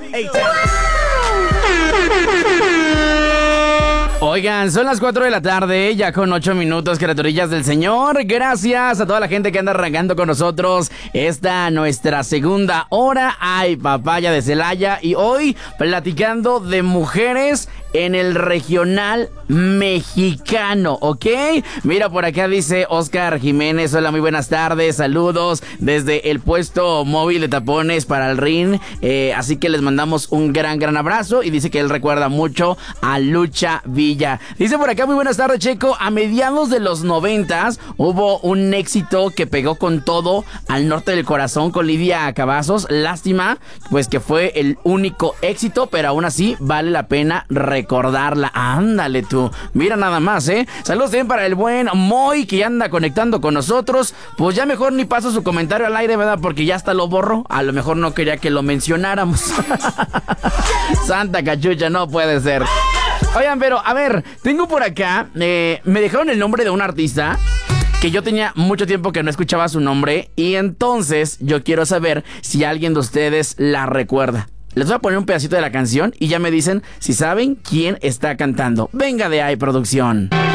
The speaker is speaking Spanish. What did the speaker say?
Oigan, son las 4 de la tarde, ya con 8 minutos, criaturillas del Señor. Gracias a toda la gente que anda arrancando con nosotros esta nuestra segunda hora. Ay, papaya de Celaya. Y hoy platicando de mujeres en el regional mexicano, ¿ok? Mira, por acá dice Oscar Jiménez: hola, muy buenas tardes, saludos desde el puesto móvil de tapones para el RIN. Así que les mandamos un gran abrazo. Y dice que él recuerda mucho a Lucha Villa. Dice por acá: muy buenas tardes, Checo. A mediados de los 90s hubo un éxito que pegó con todo al norte del corazón con Lidia Cavazos. Lástima, pues que fue el único éxito, pero aún así vale la pena recordarla. Ándale tú. Mira nada más, Saludos también para el buen Moy, que ya anda conectando con nosotros. Pues ya mejor ni paso su comentario al aire, ¿verdad? Porque ya hasta lo borro. A lo mejor no quería que lo mencionáramos. Santa cachucha, no puede ser. Oigan, pero a ver, tengo por acá, me dejaron el nombre de un artista que yo tenía mucho tiempo que no escuchaba su nombre, y entonces yo quiero saber si alguien de ustedes la recuerda. Les voy a poner un pedacito de la canción y ya me dicen si saben quién está cantando. Venga de ahí, producción.